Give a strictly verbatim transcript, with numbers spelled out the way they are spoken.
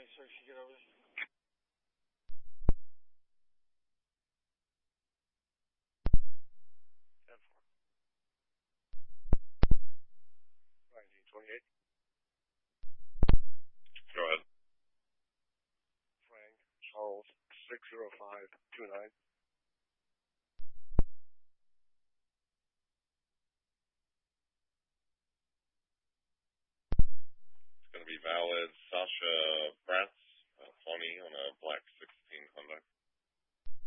twenty six, you get over there. ten four. nineteen twenty-eight. Go ahead. Frank Charles six zero five two nine. It's going to be valid. Sasha Bratz, uh, twenty on a black sixteen Honda.